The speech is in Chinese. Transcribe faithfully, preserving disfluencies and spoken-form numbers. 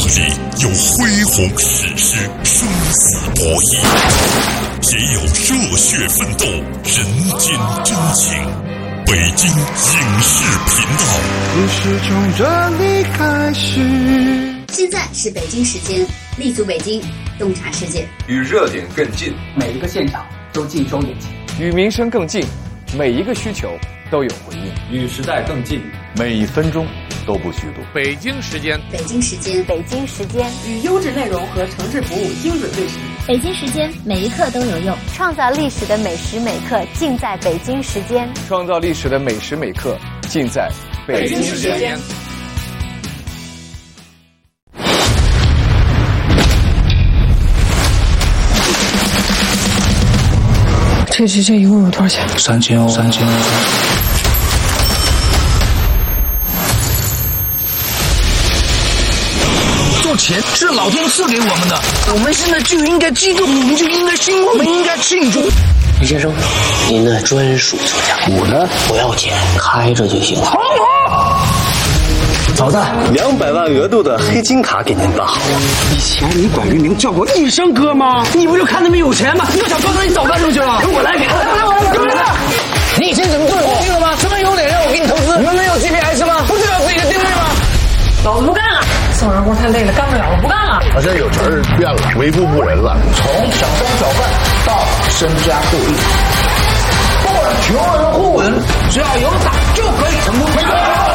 里有恢宏史诗，生死博弈，也有热血奋斗，人间真情。北京影视频道， 故事从这里开始。 现在是北京时间，立足北京，洞察世界， 与热点更近， 每一个现场都尽收眼睛； 与民生更近，每一个需求都有回应； 与时代更近， 每一分钟都不虚度。 北京时间， 北京时间， 北京时间， 与优质内容和城市服务精准对齐。 北京时间，每一刻都有用， 创造历史的每时每刻尽在北京时间。 创造历史的每时每刻尽在北京时间。 这这这一共有多少钱？ 三千欧，三千欧。 做钱是老天赐给我们的，我们现在就应该激动，我们就应该兴奋，我们应该庆祝。 李先生，您的专属座驾， 我呢不要钱，开着就行。 好好。 老大，两百万额度的黑金卡给您办好了。 以前你管玉明叫过一声哥吗？你不就看他们有钱吗？你要想装他，你早干出去了。我来给他，我来，我来，你以前怎么对我？听了吗？什么有脸让我给你投资？你们没有 G P S 吗？不知道自己的定位吗？ 老子不干了！送人工太累了，干不了了，不干了。 好像有词儿变了，为富不仁了。 从小商小贩到身家过亿，不管穷人互稳，只要有胆就可以成功。